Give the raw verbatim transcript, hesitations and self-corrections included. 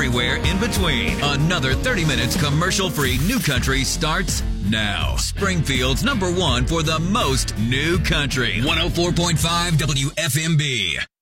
everywhere in between. Another thirty minutes commercial-free New Country starts now. Springfield's number one for the most new country. one oh four point five W F M B.